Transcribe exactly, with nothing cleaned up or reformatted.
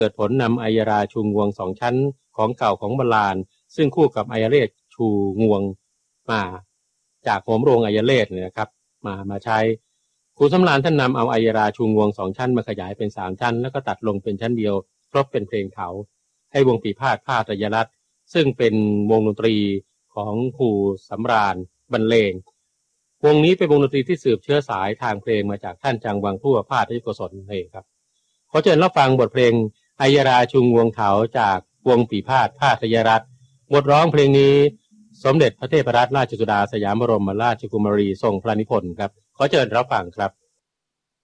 เกิดผลนำอัยราชูงวงสองชั้นของเก่าของโบราณซึ่งคู่กับอัยเรศชูงวงมาจากโหมโรงอัยเรศเนี่ยนะครับมามาใช้ครูสำราญท่านนำเอาอัยราชูงวงสองชั้นมาขยายเป็นสามชั้นแล้วก็ตัดลงเป็นชั้นเดียวครบเป็นเพลงเขาให้วงปีพาทย์พาทยรัตน์ซึ่งเป็นวงดนตรีของครูสำราญบรรเลงวงนี้เป็นวงดนตรีที่สืบเชื้อสายทางเพลงมาจากท่านจังวังทั่วพาทยโกศลเองครับขอเชิญรับฟังบทเพลงอัยราชูงวงเถาจากวงปีพาทย์พาทยรัตน์บทร้องเพลงนี้สมเด็จพระเทพรัตนราชสุดาสยามบรมราชกุมารีทรงพระนิพนธ์ครับขอเชิญรับฟังครับ